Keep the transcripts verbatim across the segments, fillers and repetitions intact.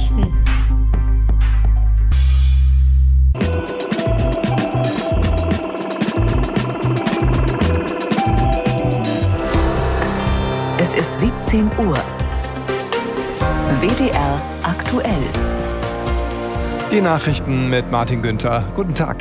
Nachrichten. Es ist siebzehn Uhr. W D R aktuell. Die Nachrichten mit Martin Günther. Guten Tag.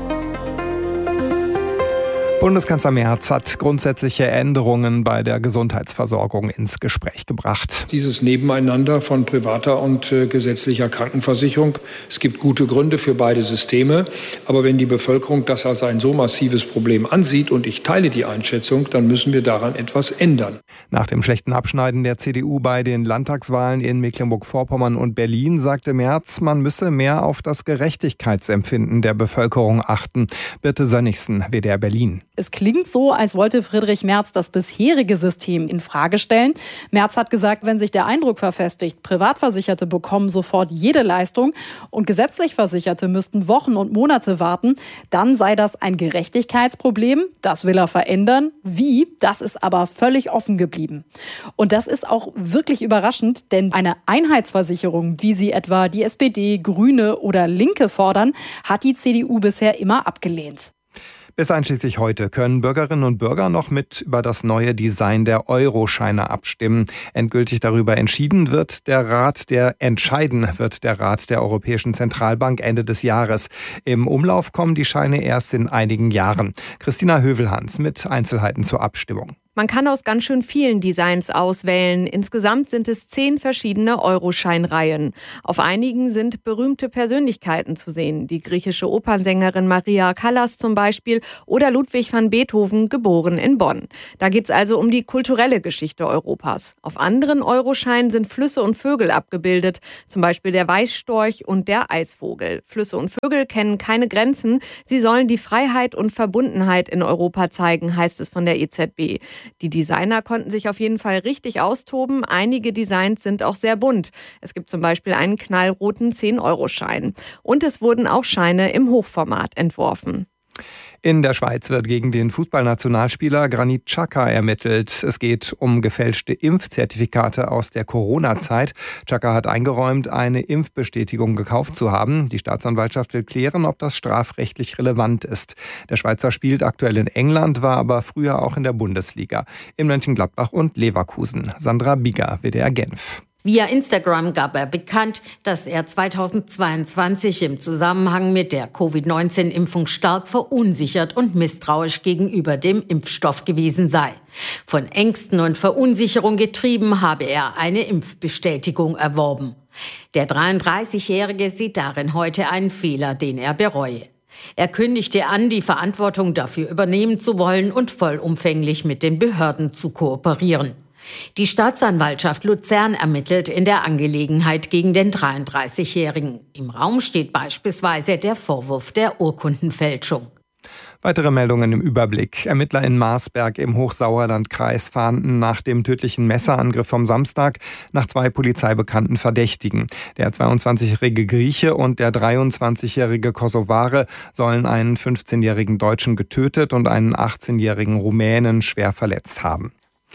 Bundeskanzler Merz hat grundsätzliche Änderungen bei der Gesundheitsversorgung ins Gespräch gebracht. Dieses Nebeneinander von privater und äh, gesetzlicher Krankenversicherung. Es gibt gute Gründe für beide Systeme. Aber wenn die Bevölkerung das als ein so massives Problem ansieht, und ich teile die Einschätzung, dann müssen wir daran etwas ändern. Nach dem schlechten Abschneiden der C D U bei den Landtagswahlen in Mecklenburg-Vorpommern und Berlin sagte Merz, man müsse mehr auf das Gerechtigkeitsempfinden der Bevölkerung achten. Birte Sönnigsen, W D R Berlin. Es klingt so, als wollte Friedrich Merz das bisherige System in Frage stellen. Merz hat gesagt, wenn sich der Eindruck verfestigt, Privatversicherte bekommen sofort jede Leistung und gesetzlich Versicherte müssten Wochen und Monate warten, dann sei das ein Gerechtigkeitsproblem. Das will er verändern. Wie? Das ist aber völlig offen geblieben. Und das ist auch wirklich überraschend, denn eine Einheitsversicherung, wie sie etwa die S P D, Grüne oder Linke fordern, hat die C D U bisher immer abgelehnt. Bis einschließlich heute können Bürgerinnen und Bürger noch mit über das neue Design der Euroscheine abstimmen. Endgültig darüber entschieden wird der Rat der entscheiden wird der Rat der Europäischen Zentralbank Ende des Jahres. Im Umlauf kommen die Scheine erst in einigen Jahren. Christina Hövelhans mit Einzelheiten zur Abstimmung. Man kann aus ganz schön vielen Designs auswählen. Insgesamt sind es zehn verschiedene Euroscheinreihen. Auf einigen sind berühmte Persönlichkeiten zu sehen. Die griechische Opernsängerin Maria Callas zum Beispiel oder Ludwig van Beethoven, geboren in Bonn. Da geht es also um die kulturelle Geschichte Europas. Auf anderen Euroscheinen sind Flüsse und Vögel abgebildet. Zum Beispiel der Weißstorch und der Eisvogel. Flüsse und Vögel kennen keine Grenzen. Sie sollen die Freiheit und Verbundenheit in Europa zeigen, heißt es von der E Z B. Die Designer konnten sich auf jeden Fall richtig austoben. Einige Designs sind auch sehr bunt. Es gibt zum Beispiel einen knallroten zehn-Euro-Schein. Und es wurden auch Scheine im Hochformat entworfen. In der Schweiz wird gegen den Fußballnationalspieler Granit Xhaka ermittelt. Es geht um gefälschte Impfzertifikate aus der Corona-Zeit. Xhaka hat eingeräumt, eine Impfbestätigung gekauft zu haben. Die Staatsanwaltschaft will klären, ob das strafrechtlich relevant ist. Der Schweizer spielt aktuell in England, war aber früher auch in der Bundesliga. In Mönchengladbach und Leverkusen. Sandra Bieger, W D R Genf. Via Instagram gab er bekannt, dass er zweitausendzweiundzwanzig im Zusammenhang mit der Covid neunzehn Impfung stark verunsichert und misstrauisch gegenüber dem Impfstoff gewesen sei. Von Ängsten und Verunsicherung getrieben habe er eine Impfbestätigung erworben. Der dreiunddreißigjährige sieht darin heute einen Fehler, den er bereue. Er kündigte an, die Verantwortung dafür übernehmen zu wollen und vollumfänglich mit den Behörden zu kooperieren. Die Staatsanwaltschaft Luzern ermittelt in der Angelegenheit gegen den dreiunddreißigjährigen. Im Raum steht beispielsweise der Vorwurf der Urkundenfälschung. Weitere Meldungen im Überblick. Ermittler in Marsberg im Hochsauerlandkreis fahnden nach dem tödlichen Messerangriff vom Samstag nach zwei polizeibekannten Verdächtigen. Der zweiundzwanzigjährige Grieche und der dreiundzwanzigjährige Kosovare sollen einen fünfzehnjährigen Deutschen getötet und einen achtzehnjährigen Rumänen schwer verletzt haben.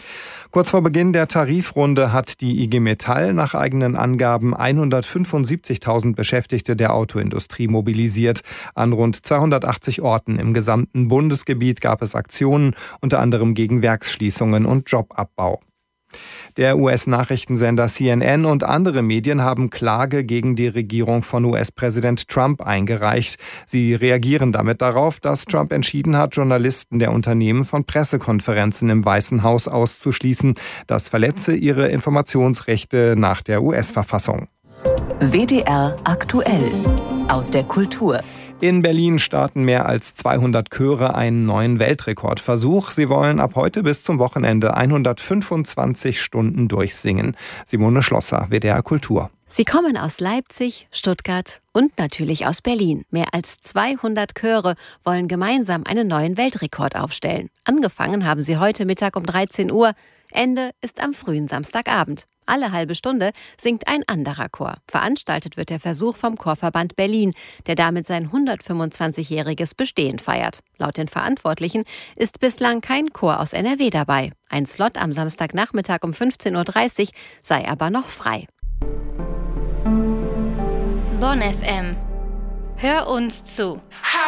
Kurz vor Beginn der Tarifrunde hat die I G Metall nach eigenen Angaben hundertfünfundsiebzigtausend Beschäftigte der Autoindustrie mobilisiert. An rund zweihundertachtzig Orten im gesamten Bundesgebiet gab es Aktionen, unter anderem gegen Werksschließungen und Jobabbau. Der U S-Nachrichtensender C N N und andere Medien haben Klage gegen die Regierung von U S-Präsident Trump eingereicht. Sie reagieren damit darauf, dass Trump entschieden hat, Journalisten der Unternehmen von Pressekonferenzen im Weißen Haus auszuschließen. Das verletze ihre Informationsrechte nach der U S-Verfassung. W D R aktuell aus der Kultur. In Berlin starten mehr als zweihundert Chöre einen neuen Weltrekordversuch. Sie wollen ab heute bis zum Wochenende hundertfünfundzwanzig Stunden durchsingen. Simone Schlosser, W D R Kultur. Sie kommen aus Leipzig, Stuttgart und natürlich aus Berlin. Mehr als zweihundert Chöre wollen gemeinsam einen neuen Weltrekord aufstellen. Angefangen haben sie heute Mittag um dreizehn Uhr. Ende ist am frühen Samstagabend. Alle halbe Stunde singt ein anderer Chor. Veranstaltet wird der Versuch vom Chorverband Berlin, der damit sein hundertfünfundzwanzigjähriges Bestehen feiert. Laut den Verantwortlichen ist bislang kein Chor aus N R W dabei. Ein Slot am Samstagnachmittag um fünfzehn Uhr dreißig sei aber noch frei. Bonn F M. Hör uns zu.